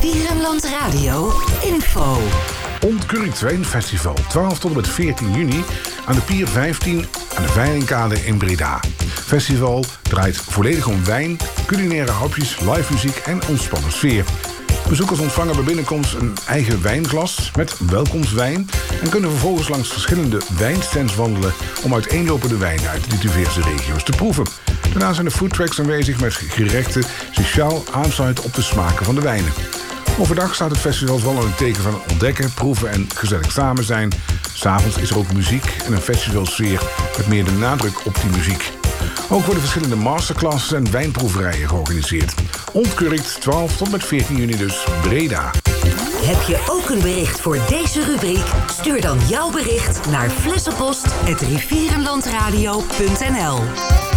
Rivierenland Radio info. Ontkurkt Wijnfestival, 12 tot en met 14 juni aan de Pier 15 aan de Veiringkade in Breda. Festival draait volledig om wijn, culinaire hapjes, live muziek en ontspannen sfeer. Bezoekers ontvangen bij binnenkomst een eigen wijnglas met welkomstwijn en kunnen vervolgens langs verschillende wijnstands wandelen om uiteenlopende wijnen uit de diverse regio's te proeven. Daarna zijn de foodtracks aanwezig met gerechten speciaal aansluiten op de smaken van de wijnen. Overdag staat het festival vooral in het teken van ontdekken, proeven en gezellig samen zijn. 'S Avonds is er ook muziek en een festivalsfeer met meer de nadruk op die muziek. Ook worden verschillende masterclasses en wijnproeverijen georganiseerd. Ontkurkt 12 tot met 14 juni dus Breda. Heb je ook een bericht voor deze rubriek? Stuur dan jouw bericht naar flessenpost@rivierenlandradio.nl.